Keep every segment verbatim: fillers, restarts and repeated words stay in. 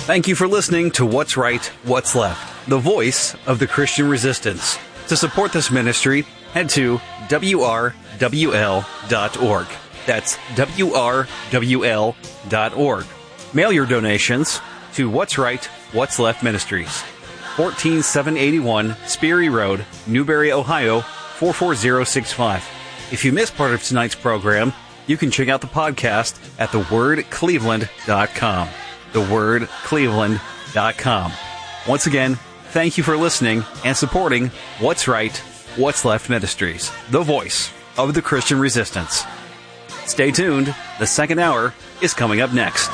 Thank you for listening to What's Right, What's Left, the voice of the Christian resistance. To support this ministry, head to W R W L dot org. That's W R W L dot org. Mail your donations to What's Right, What's Left Ministries, one four seven eight one Sperry Road, Newberry, Ohio, four four zero six five. If you missed part of tonight's program, you can check out the podcast at the word cleveland dot com. the word cleveland dot com. Once again, thank you for listening and supporting What's Right, What's Left Ministries, the voice of the Christian resistance. Stay tuned. The second hour is coming up next.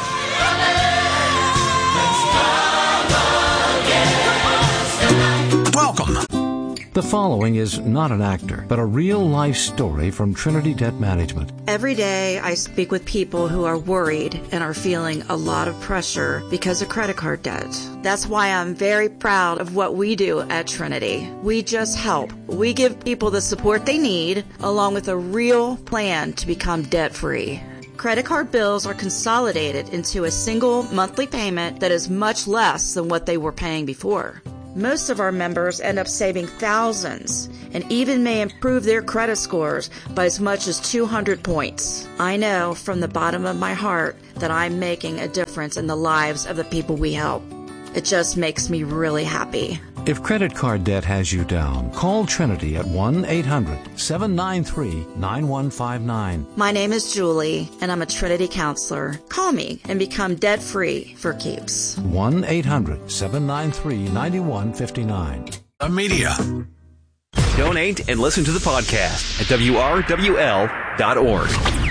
Welcome. The following is not an actor, but a real-life story from Trinity Debt Management. Every day I speak with people who are worried and are feeling a lot of pressure because of credit card debt. That's why I'm very proud of what we do at Trinity. We just help. We give people the support they need, along with a real plan to become debt-free. Credit card bills are consolidated into a single monthly payment that is much less than what they were paying before. Most of our members end up saving thousands and even may improve their credit scores by as much as two hundred points. I know from the bottom of my heart that I'm making a difference in the lives of the people we help. It just makes me really happy. If credit card debt has you down, call Trinity at one eight hundred seven nine three nine one five nine. My name is Julie, and I'm a Trinity counselor. Call me and become debt-free for keeps. one eight hundred seven nine three nine one five nine. The media. Donate and listen to the podcast at W R W L dot org.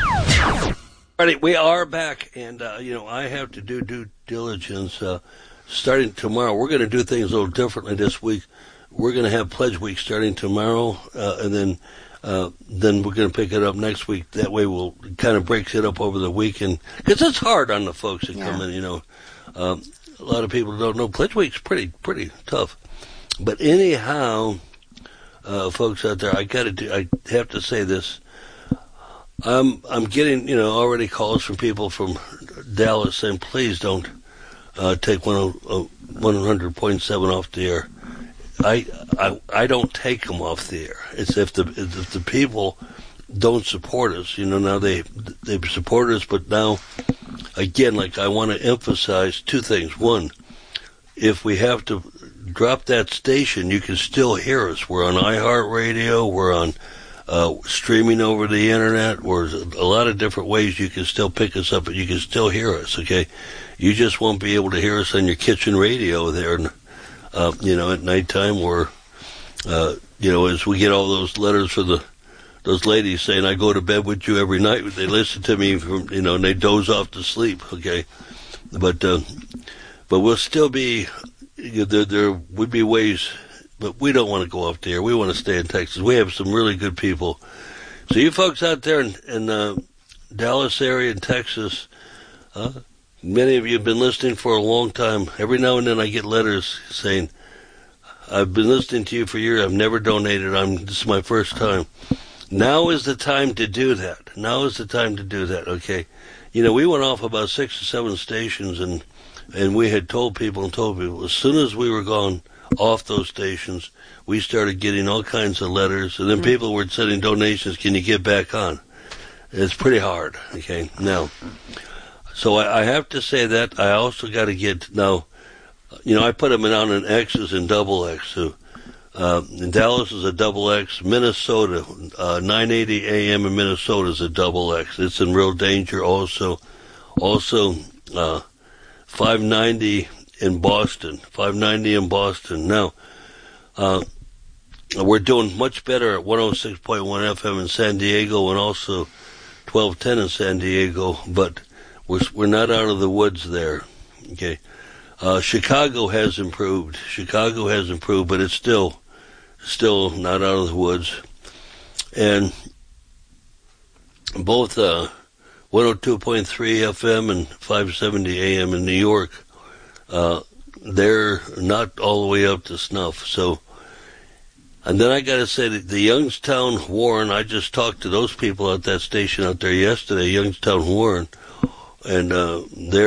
All right, we are back, and, uh, you know, I have to do due diligence. Uh, starting tomorrow, we're going to do things a little differently this week. We're going to have Pledge Week starting tomorrow, uh, and then uh, then we're going to pick it up next week. That way we'll kind of breaks it up over the weekend, because it's hard on the folks that yeah. come in, you know. Um, a lot of people don't know. Pledge Week's pretty, pretty tough. But anyhow, uh, folks out there, I got to do, I have to say this. I'm I'm getting, you know, already calls from people from Dallas saying, please don't uh, take one hundred point seven off the air. I, I I don't take them off the air. It's if the if the people don't support us, you know. Now they they support us, but now again, like I want to emphasize two things. One, if we have to drop that station, you can still hear us. We're on iHeartRadio. We're on. Uh, streaming over the internet, or a lot of different ways you can still pick us up, but you can still hear us, okay? You just won't be able to hear us on your kitchen radio there, uh, you know, at nighttime, or, uh, you know, as we get all those letters from the, those ladies saying, I go to bed with you every night. They listen to me, from, you know, and they doze off to sleep, okay? But, uh, but we'll still be, you know, there, there would be ways. But we don't want to go off the air. We want to stay in Texas. We have some really good people. So you folks out there in, in uh, Dallas area in Texas, uh, many of you have been listening for a long time. Every now and then I get letters saying, I've been listening to you for years. I've never donated. I'm, this is my first time. Now is the time to do that. Now is the time to do that, okay? You know, we went off about six or seven stations, and, and we had told people and told people, as soon as we were gone off those stations, we started getting all kinds of letters, and then mm-hmm. people were sending donations. Can you get back on? It's pretty hard, okay? Now, so I, I have to say that. I also got to get, now, you know, I put them on an X's and double X. So, uh, in Dallas is a double X. Minnesota, uh, nine eighty A M in Minnesota is a double X. It's in real danger also. Also, uh, five ninety in Boston, five ninety in Boston. Now, uh, we're doing much better at one oh six point one F M in San Diego, and also twelve ten in San Diego, but we're, we're not out of the woods there. Okay. Uh, Chicago has improved. Chicago has improved, but it's still, still not out of the woods. And both, uh, one oh two point three F M and five seventy A M in New York, Uh, they're not all the way up to snuff. So, and then I got to say that the Youngstown Warren, I just talked to those people at that station out there yesterday, Youngstown Warren, and uh, they're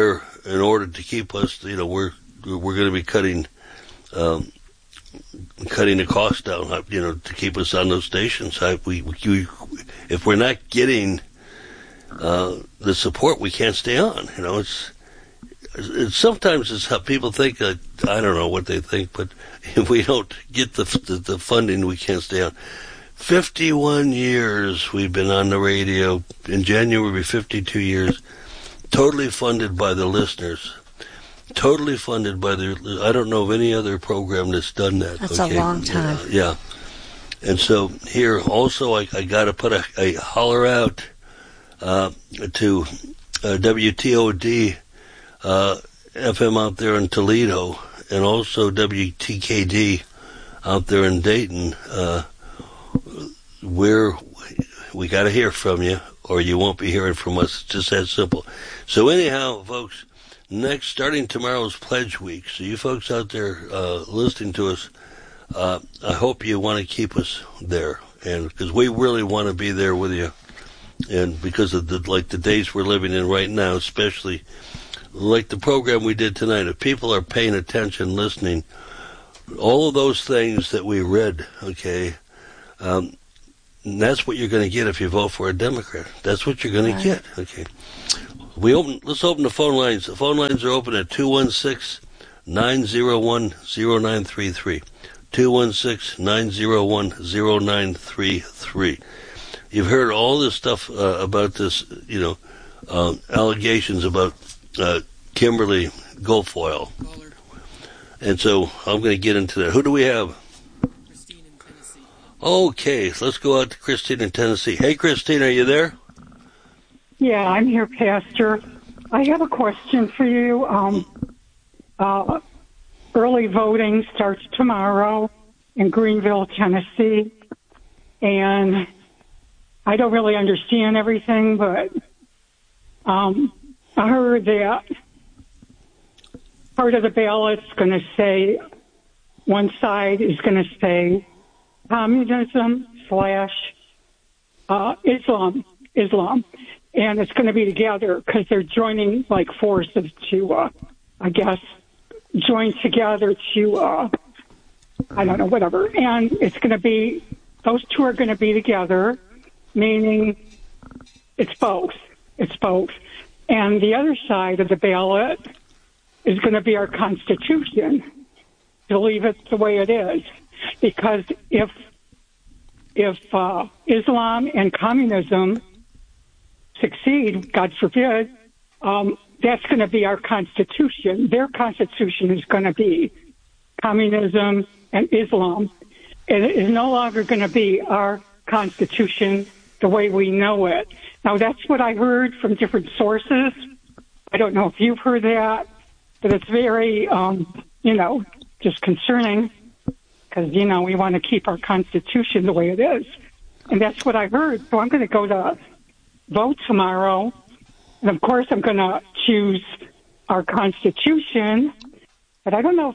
in order to keep us, you know, we're we're going to be cutting um, cutting the cost down, you know, to keep us on those stations. I, we, we if we're not getting uh, the support, we can't stay on. You know, it's, it's sometimes it's how people think. Uh, I don't know what they think, but if we don't get the the, the funding, we can't stay on. fifty-one years we've been on the radio. In January, will be fifty-two years. Totally funded by the listeners. Totally funded by the. I don't know of any other program that's done that. That's okay? a long time. Uh, yeah. And so here also, I, I got to put a, a holler out uh, to uh, W T O D uh, F M out there in Toledo, and also W T K D out there in Dayton. Uh, we're we got to hear from you, or you won't be hearing from us. It's just that simple. So anyhow, folks, next, starting tomorrow's Pledge Week. So you folks out there uh, listening to us, uh, I hope you want to keep us there, and because we really want to be there with you, and because of the like the days we're living in right now, especially like the program we did tonight. If people are paying attention, listening, all of those things that we read, okay. Um, And that's what you're going to get if you vote for a Democrat. That's what you're going right. to get. Okay. We open. Let's open the phone lines. The phone lines are open at two one six, nine zero one, zero nine three three. two one six, nine zero one, zero nine three three. You've heard all this stuff uh, about this, you know, uh, allegations about uh, Kimberly Guilfoyle. And so I'm going to get into that. Who do we have? Okay, so let's go out to Christine in Tennessee. Hey, Christine, are you there? Yeah, I'm here, Pastor. I have a question for you. Um, uh, early voting starts tomorrow in Greenville, Tennessee, and I don't really understand everything, but um, I heard that part of the ballot's going to say, one side is going to say communism slash uh, Islam, Islam, and it's going to be together because they're joining like forces to, uh, I guess, join together to, uh, I don't know, whatever. And it's going to be, those two are going to be together, meaning it's both. It's both. And the other side of the ballot is going to be our Constitution, to leave it the way it is. Because if if uh, Islam and communism succeed, God forbid, um, that's going to be our Constitution. Their Constitution is going to be communism and Islam. And it is no longer going to be our Constitution the way we know it. Now, that's what I heard from different sources. I don't know if you've heard that, but it's very, um, you know, just concerning. Because, you know, we want to keep our Constitution the way it is. And that's what I heard. So I'm going to go to vote tomorrow. And, of course, I'm going to choose our Constitution. But I don't know, if,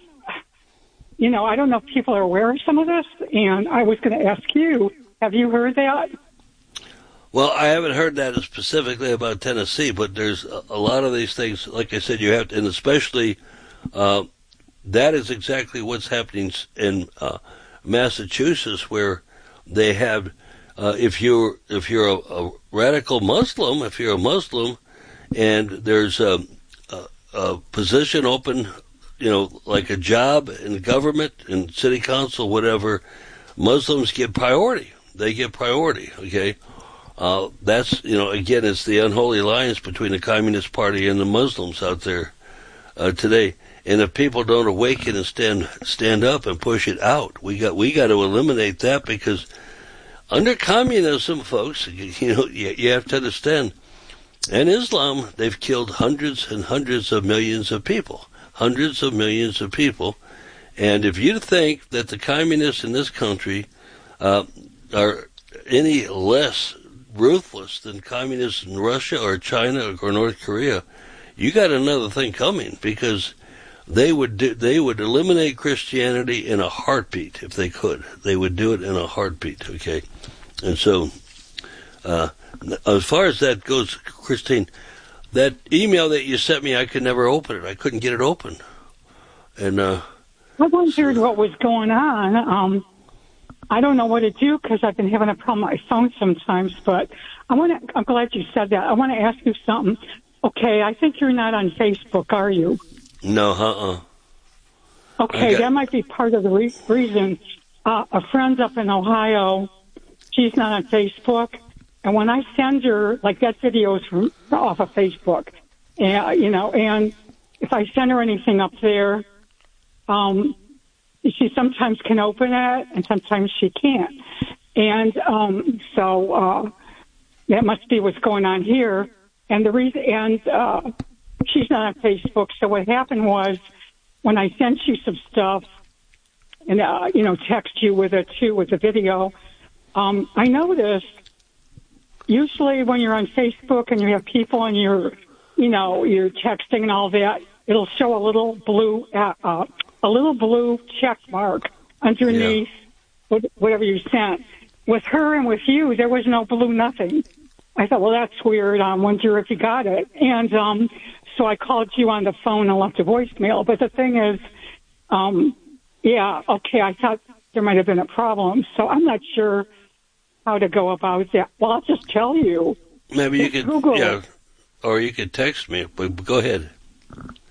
you know, I don't know if people are aware of some of this. And I was going to ask you, have you heard that? Well, I haven't heard that specifically about Tennessee, but there's a, a lot of these things, like I said, you have to, and especially uh, that is exactly what's happening in uh, Massachusetts, where they have, uh, if you're if you're a, a radical Muslim, if you're a Muslim, and there's a, a, a position open, you know, like a job in government, in city council, whatever, Muslims get priority. They get priority. Okay, uh, that's you know, again, it's the unholy alliance between the Communist Party and the Muslims out there uh, today. And if people don't awaken and stand stand up and push it out, we got we got to eliminate that, because under communism, folks, you know, you, you have to understand, and Islam, they've killed hundreds and hundreds of millions of people, hundreds of millions of people. And if you think that the communists in this country uh, are any less ruthless than communists in Russia or China or North Korea, you got another thing coming, because They would do, they would eliminate Christianity in a heartbeat if they could. They would do it in a heartbeat, okay? And so, uh, as far as that goes, Christine, that email that you sent me, I could never open it. I couldn't get it open. And uh, I wondered what was going on. Um, I don't know what to do because I've been having a problem with my phone sometimes. But I want to. I'm glad you said that. I want to ask you something. Okay, I think you're not on Facebook, are you? No, uh-uh. Okay, Okay. that might be part of the re- reason. Uh, a friend up in Ohio, she's not on Facebook, and when I send her, like, that video's from off of Facebook, and you know, and if I send her anything up there, um, she sometimes can open it, and sometimes she can't, and um, so uh, that must be what's going on here. And the reason, and uh, she's not on Facebook. So what happened was, when I sent you some stuff, and uh, you know, text you with it too, with the video, um, I noticed usually when you're on Facebook and you have people and you're, you know, you're texting and all that, it'll show a little blue, uh, uh, a little blue check mark underneath yeah. whatever you sent. With her and with you, there was no blue nothing. I thought, well, that's weird. I wonder if you got it. And um, so I called you on the phone and left a voicemail. But the thing is, um, yeah, okay, I thought there might have been a problem. So I'm not sure how to go about that. Well, I'll just tell you. Maybe you could, Google yeah, it. or you could text me. But go ahead.